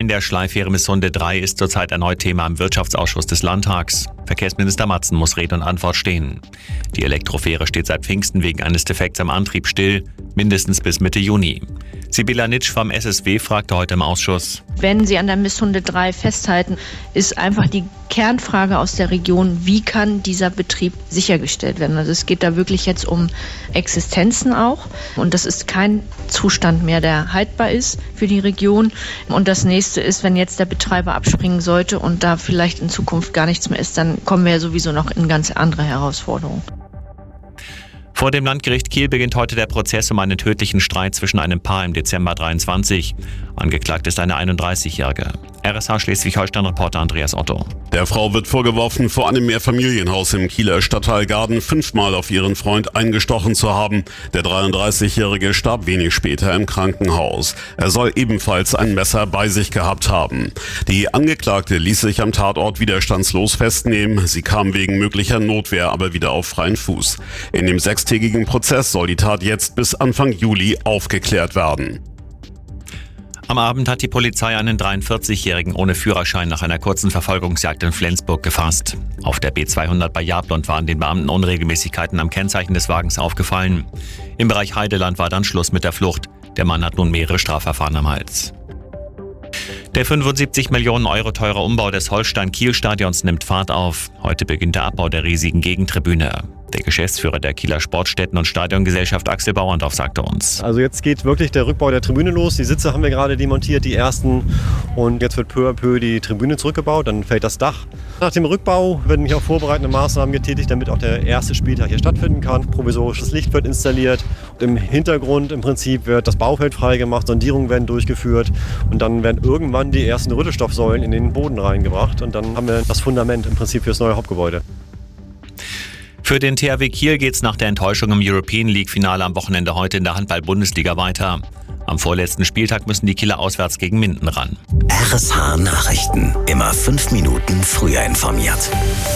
der Schleifähre Missunde 3 ist zurzeit erneut Thema im Wirtschaftsausschuss des Landtags. Verkehrsminister Matzen muss Rede und Antwort stehen. Die Elektrofähre steht seit Pfingsten wegen eines Defekts am Antrieb still, mindestens bis Mitte Juni. Sibylla Nitsch vom SSW fragte heute im Ausschuss: Wenn Sie an der Missunde 3 festhalten, ist einfach die Kernfrage aus der Region, wie kann dieser Betrieb sichergestellt werden? Also es geht da wirklich jetzt um Existenzen auch. Und das ist kein Zustand mehr, der haltbar ist für die Region. Und das nächste ist, wenn jetzt der Betreiber abspringen sollte und da vielleicht in Zukunft gar nichts mehr ist, dann kommen wir ja sowieso noch in ganz andere Herausforderungen. Vor dem Landgericht Kiel beginnt heute der Prozess um einen tödlichen Streit zwischen einem Paar im Dezember 23. Angeklagt ist eine 31-Jährige. RSH Schleswig-Holstein-Reporter Andreas Otto. Der Frau wird vorgeworfen, vor einem Mehrfamilienhaus im Kieler Stadtteil Garden 5-mal auf ihren Freund eingestochen zu haben. Der 33-Jährige starb wenig später im Krankenhaus. Er soll ebenfalls ein Messer bei sich gehabt haben. Die Angeklagte ließ sich am Tatort widerstandslos festnehmen. Sie kam wegen möglicher Notwehr aber wieder auf freien Fuß. In dem 6-tägigen Prozess soll die Tat jetzt bis Anfang Juli aufgeklärt werden. Am Abend hat die Polizei einen 43-Jährigen ohne Führerschein nach einer kurzen Verfolgungsjagd in Flensburg gefasst. Auf der B200 bei Jablond waren den Beamten Unregelmäßigkeiten am Kennzeichen des Wagens aufgefallen. Im Bereich Heideland war dann Schluss mit der Flucht. Der Mann hat nun mehrere Strafverfahren am Hals. Der 75 Millionen Euro teure Umbau des Holstein-Kiel-Stadions nimmt Fahrt auf. Heute beginnt der Abbau der riesigen Gegentribüne. Der Geschäftsführer der Kieler Sportstätten- und Stadiongesellschaft Axel Bauerndorf sagte uns: Also jetzt geht wirklich der Rückbau der Tribüne los. Die Sitze haben wir gerade demontiert, die ersten. Und jetzt wird peu à peu die Tribüne zurückgebaut, dann fällt das Dach. Nach dem Rückbau werden mich auch vorbereitende Maßnahmen getätigt, damit auch der erste Spieltag hier stattfinden kann. Provisorisches Licht wird installiert. Und im Hintergrund im Prinzip wird das Baufeld freigemacht, Sondierungen werden durchgeführt. Und dann werden irgendwann die ersten Rüttelstoffsäulen in den Boden reingebracht. Und dann haben wir das Fundament im Prinzip für das neue Hauptgebäude. Für den THW Kiel geht's nach der Enttäuschung im European League-Finale am Wochenende heute in der Handball-Bundesliga weiter. Am vorletzten Spieltag müssen die Kieler auswärts gegen Minden ran. RSH Nachrichten. Immer 5 Minuten früher informiert.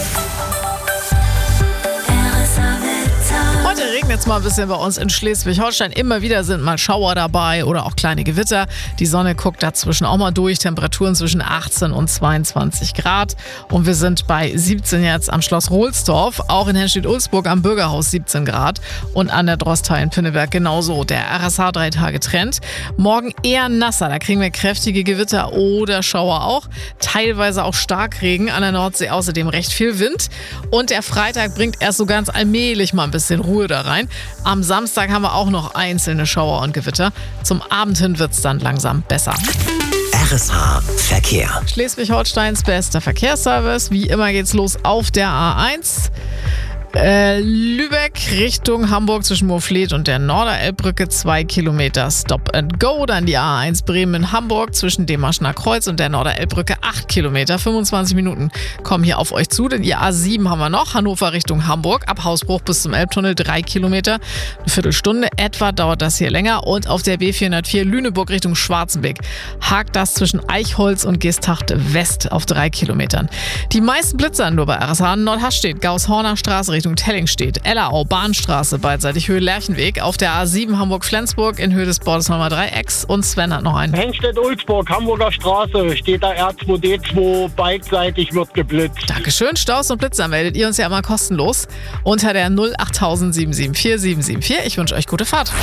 Heute regnet es mal ein bisschen bei uns in Schleswig-Holstein. Immer wieder sind mal Schauer dabei oder auch kleine Gewitter. Die Sonne guckt dazwischen auch mal durch. Temperaturen zwischen 18 und 22 Grad. Und wir sind bei 17 jetzt am Schloss Rohlsdorf. Auch in Henstedt-Ulzburg am Bürgerhaus 17 Grad. Und an der Drostai in Pinneberg genauso. Der RSH 3-Tage-Trend. Morgen eher nasser. Da kriegen wir kräftige Gewitter oder Schauer auch. Teilweise auch Starkregen. An der Nordsee außerdem recht viel Wind. Und der Freitag bringt erst so ganz allmählich mal ein bisschen Ruhe da rein. Am Samstag haben wir auch noch einzelne Schauer und Gewitter. Zum Abend hin wird es dann langsam besser. RSH Verkehr. Schleswig-Holsteins bester Verkehrsservice. Wie immer geht's los auf der A1. Lübeck Richtung Hamburg zwischen Moorfleet und der Norderelbbrücke 2 Kilometer Stop and Go. Dann die A1 Bremen-Hamburg zwischen dem Maschner Kreuz und der Norderelbbrücke 8 Kilometer. 25 Minuten kommen hier auf euch zu. Denn die A7 haben wir noch. Hannover Richtung Hamburg. Ab Hausbruch bis zum Elbtunnel 3 Kilometer. Eine Viertelstunde etwa dauert das hier länger. Und auf der B404 Lüneburg Richtung Schwarzenbeck hakt das zwischen Eichholz und Geesthacht West auf 3 Kilometern. Die meisten Blitzer nur bei RSH Nordhaststedt, Gauss-Horner Straße Richtung Tellingstedt, Ellerau, Bahnstraße, beidseitig Höhe Lerchenweg, auf der A7 Hamburg-Flensburg in Höhe des Bordesholmer Dreiecks und Sven hat noch einen. Henstedt-Ulzburg, Hamburger Straße, steht da R2D2, beidseitig wird geblitzt. Dankeschön, Staus und Blitzer meldet ihr uns ja immer kostenlos unter der 08000 774 774. Ich wünsche euch gute Fahrt.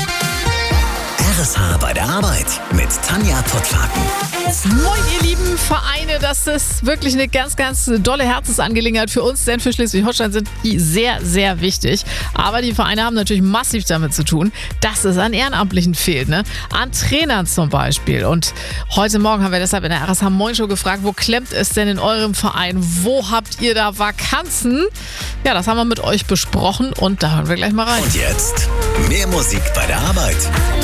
RSH bei der Arbeit mit Tanja Pottlaken. Moin ihr lieben Vereine, das ist wirklich eine ganz, ganz dolle Herzensangelegenheit für uns, denn für Schleswig-Holstein sind die sehr, sehr wichtig. Aber die Vereine haben natürlich massiv damit zu tun, dass es an Ehrenamtlichen fehlt, ne? An Trainern zum Beispiel. Und heute Morgen haben wir deshalb in der RSH Moin Show gefragt, wo klemmt es denn in eurem Verein? Wo habt ihr da Vakanzen? Ja, das haben wir mit euch besprochen und da hören wir gleich mal rein. Und jetzt mehr Musik bei der Arbeit.